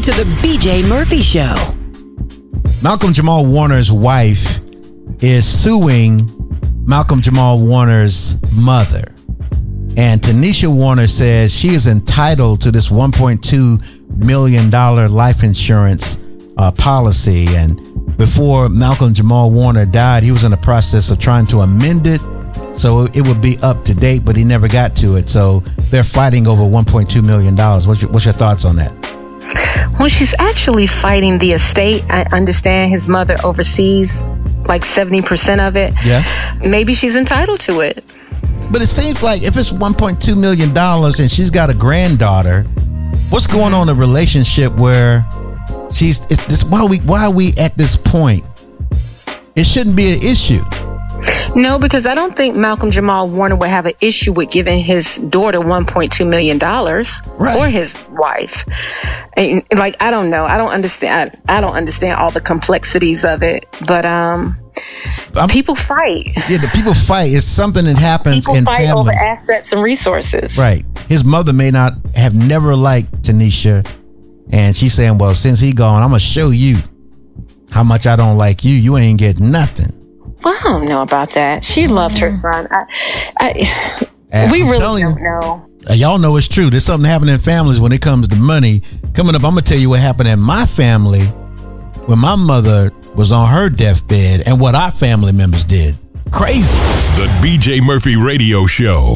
to the BJ Murphy Show. Malcolm Jamal Warner's wife is suing Malcolm Jamal Warner's mother. And Tanisha Warner says she is entitled to this $1.2 million life insurance policy. And before Malcolm Jamal Warner died, he was in the process of trying to amend it so it would be up to date, but he never got to it. So they're fighting over $1.2 million. What's your thoughts on that? Well, she's actually fighting the estate. I understand his mother oversees like 70% of it. Yeah. Maybe she's entitled to it. But it seems like if it's $1.2 million and she's got a granddaughter, what's going on in a relationship where why are we at this point? It shouldn't be an issue. No, because I don't think Malcolm Jamal Warner would have an issue with giving his daughter $1.2 million or his wife. And, I don't know. I don't understand. I don't understand all the complexities of it. But people fight. Yeah, the people fight. It's something that happens in families. People fight over assets and resources. Right. His mother may not have never liked Tanisha, and she's saying, well, since he gone, I'm going to show you how much I don't like you. You ain't get nothing. Well, I don't know about that. She loved her son. We really don't know. Y'all know it's true. There's something happening in families when it comes to money. Coming up, I'm going to tell you what happened in my family when my mother was on her deathbed and what our family members did. Crazy. The BJ Murphy Radio Show.